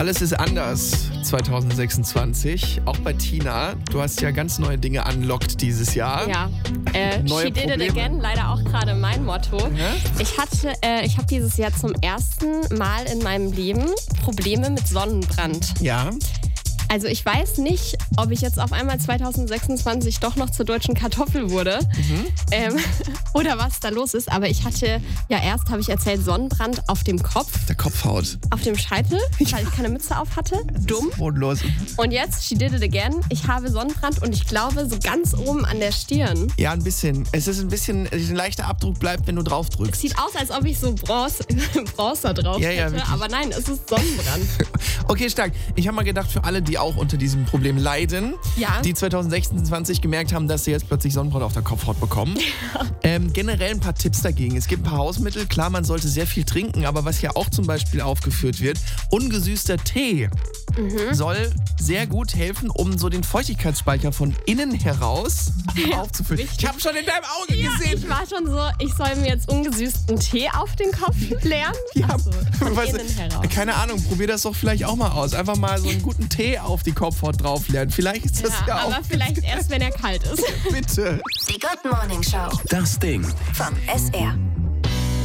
Alles ist anders 2026. Auch bei Tina. Du hast ja ganz neue Dinge unlocked dieses Jahr. Ja, Neue she did Probleme. it again, leider auch gerade mein Motto. Ja? Ich habe dieses Jahr zum ersten Mal in meinem Leben Probleme mit Sonnenbrand. Ja. Also ich weiß nicht, ob ich jetzt auf einmal 2026 doch noch zur deutschen Kartoffel wurde oder was da los ist. Aber ich hatte, erst habe ich erzählt, Sonnenbrand auf dem Kopf, Der Kopfhaut. auf dem Scheitel, weil ich keine Mütze auf hatte. Dumm. Bodenlos. Und jetzt, she did it again. Ich habe Sonnenbrand und ich glaube so ganz oben an der Stirn. Ja, ein bisschen. Es ist ein leichter Abdruck bleibt, wenn du drauf drückst. Sieht aus, als ob ich so Bronze da drauf Ja, hätte, wirklich. aber nein, es ist Sonnenbrand. Okay, stark. Ich habe mal gedacht, für alle, die auch unter diesem Problem leiden, Ja. die 2026 gemerkt haben, dass sie jetzt plötzlich Sonnenbrand auf der Kopfhaut bekommen. Generell ein paar Tipps dagegen. Es gibt ein paar Hausmittel. Klar, man sollte sehr viel trinken, aber was hier auch zum Beispiel aufgeführt wird, ungesüßter Tee soll sehr gut helfen, um so den Feuchtigkeitsspeicher von innen heraus aufzufüllen. wichtig. Ich habe schon in deinem Auge gesehen. Ich war schon so, ich soll mir jetzt ungesüßten Tee auf den Kopf leeren. Ja, Ach so, von weißt du, innen heraus. keine Ahnung, probier das doch vielleicht auch mal aus. Einfach mal so einen guten Tee auf die Kopfhaut draufleeren. Vielleicht ist das ja auch... Aber vielleicht erst, wenn er kalt ist. Bitte. Die Good Morning Show Das Ding. vom SR.